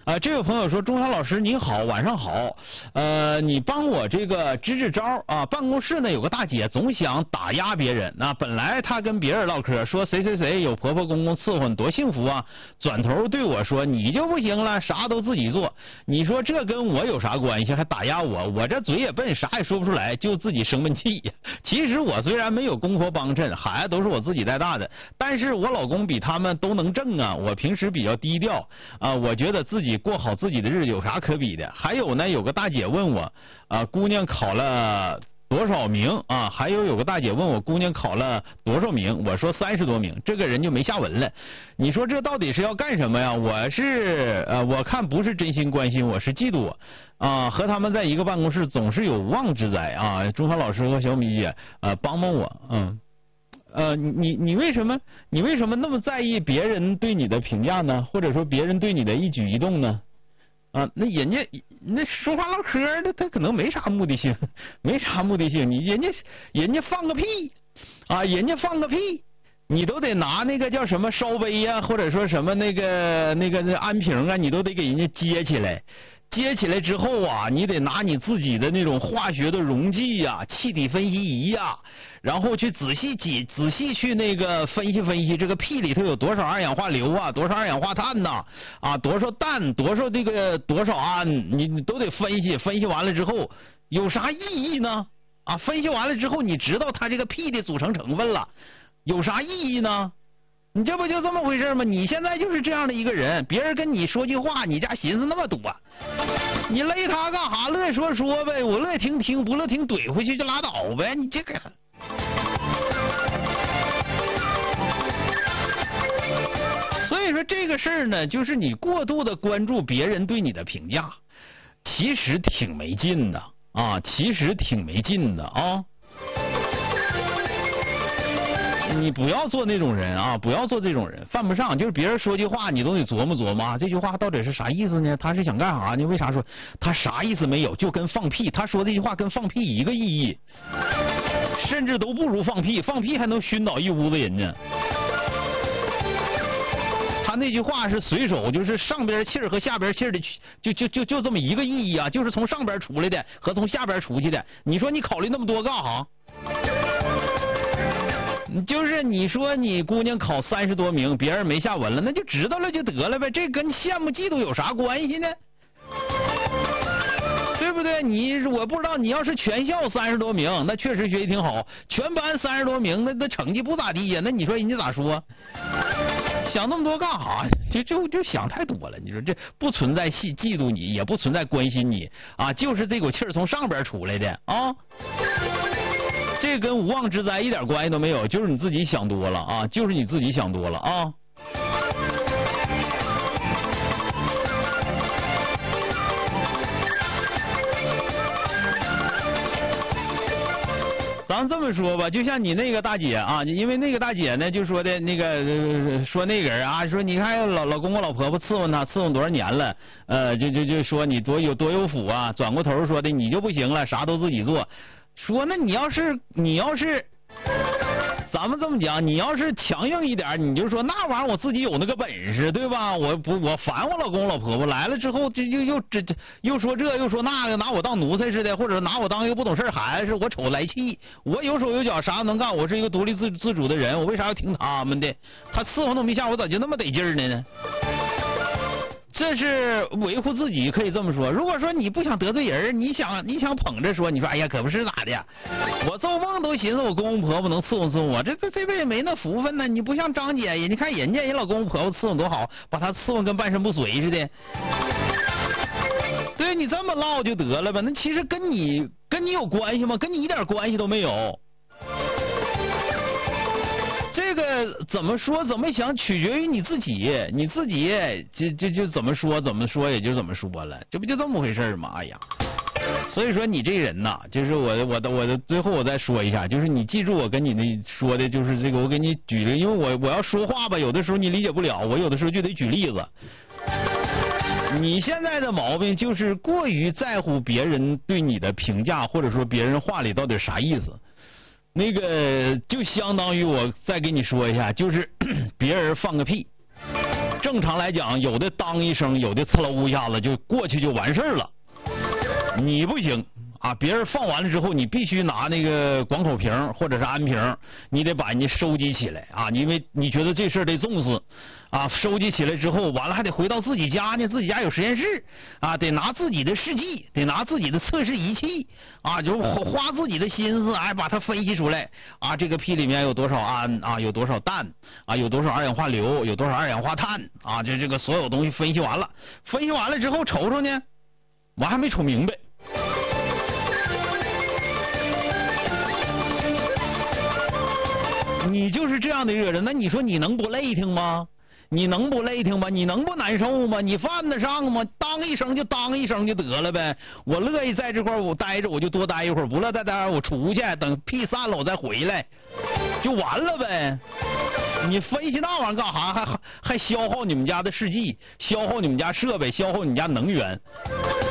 这位朋友说，钟晓老师你好，晚上好，你帮我这个支招啊。办公室呢有个大姐总想打压别人，那本来她跟别人唠嗑说谁谁谁有婆婆公公伺候多幸福啊，转头对我说你就不行了，啥都自己做。你说这跟我有啥关系？还打压我？我这嘴也笨，啥也说不出来，就自己生闷气。其实我虽然没有公婆帮衬，孩子都是我自己带大的，但是我老公比他们都能挣啊。我平时比较低调啊，我觉得自己过好自己的日子有啥可比的？还有呢，有个大姐问我姑娘考了多少名啊？还有个大姐问我姑娘考了多少名？我说30多名，这个人就没下文了。你说这到底是要干什么呀？我看不是真心关心我，是嫉妒我啊！和他们在一个办公室总是有无妄之灾啊！钟晓老师和小米姐帮帮我，你为什么那么在意别人对你的评价呢？或者说别人对你的一举一动呢？啊，那人家那说话唠嗑的，他可能没啥目的性，没啥目的性。人家放个屁啊，人家放个屁，你都得拿那个叫什么烧杯呀，或者说什么那个安瓶啊，你都得给人家接起来。接起来之后啊，你得拿你自己的那种化学的溶剂呀、气体分析仪呀，然后去仔细去那个分析这个屁里头有多少二氧化硫啊，多少二氧化碳呐，啊，多少氮，多少氨，你都得分析完了之后有啥意义呢？啊，分析完了之后你知道它这个屁的组成成分了，有啥意义呢？你这不就这么回事吗？你现在就是这样的一个人，别人跟你说句话，你家寻思那么多，你勒他干哈？乐意说呗，我乐意听，不乐意听怼回去就拉倒呗。你这个，所以说这个事儿呢，就是你过度的关注别人对你的评价，其实挺没劲的啊，你不要做那种人啊，不要做这种人，犯不上。就是别人说句话，你都得琢磨啊，这句话到底是啥意思呢？他是想干啥呢？为啥说？他啥意思没有？就跟放屁，他说这句话跟放屁一个意义，甚至都不如放屁，放屁还能熏倒一屋子人呢。他那句话是随手，就是上边气儿和下边气儿的，就这么一个意义啊，就是从上边出来的和从下边出去的。你说你考虑那么多干啥？就是你说你姑娘考30多名，别人没下文了，那就知道了就得了呗，这跟羡慕嫉妒有啥关系呢？对不对？我不知道，你要是全校30多名，那确实学习挺好；全班30多名，那成绩不咋地呀。那你说人家咋说？想那么多干啥？就想太多了。你说这不存在嫉妒你，也不存在关心你啊，就是这股气儿从上边出来的啊。这跟无妄之灾一点关系都没有，就是你自己想多了啊，就是你自己想多了啊。咱这么说吧，就像你那个大姐啊，因为那个大姐呢，就说的那个说那个人啊，说你看老公公老婆婆伺候他伺候多少年了，就说你多有福啊，转过头说的你就不行了，啥都自己做。说那你要是咱们这么讲，你要是强硬一点，你就说那玩意儿我自己有那个本事，对吧？我烦我老公老婆婆来了之后，又说这又说那个，拿我当奴才似的，或者拿我当一个不懂事孩子，我瞅来气。我有手有脚，啥都能干，我是一个独立自主的人，我为啥要听他们的？他伺候那么一下，我咋就那么得劲儿呢？这是维护自己，可以这么说。如果说你不想得罪人，你想捧着说，你说哎呀可不是咋的，我做梦都寻思我公公婆婆能伺候我，这辈子没那福分呢。你不像张姐呀，你看人老公公婆婆伺候多好，把她伺候跟半身不遂似的。对，你这么唠就得了吧？那其实跟你有关系吗？跟你一点关系都没有。这个怎么说怎么想取决于你自己，就怎么说也就怎么说了，这不就这么回事吗？哎呀，所以说你这人呐，就是我的最后我再说一下，就是你记住我跟你那说的，就是这个我给你举了，因为我要说话吧，有的时候你理解不了，我有的时候就得举例子。你现在的毛病就是过于在乎别人对你的评价，或者说别人话里到底啥意思。那个就相当于我再给你说一下，就是别人放个屁， 正常来讲，有的当一声，有的呲溜一下子就过去就完事儿了。你不行啊！别人放完了之后，你必须拿那个广口瓶或者是安瓶，你得把人家收集起来啊！因为你觉得这事儿得重视啊，收集起来之后，完了还得回到自己家呢，自己家有实验室啊，得拿自己的试剂，得拿自己的测试仪器啊，就花自己的心思，哎，把它分析出来啊，这个屁里面有多少氨啊，有多少氮啊，有多少二氧化硫，有多少二氧化碳啊，这个所有东西分析完了，分析完了之后瞅瞅呢，我还没瞅明白。你就是这样的一个人，那你说你能不累挺吗？你能不累挺吗？你能不难受吗？你犯得上吗？当一声就当一声就得了呗。我乐意在这块我待着，我就多待一会儿；不乐再待会儿我出去，等屁散了我再回来，就完了呗。你分析那玩意儿干啥？还消耗你们家的试剂，消耗你们家设备，消耗你们家能源。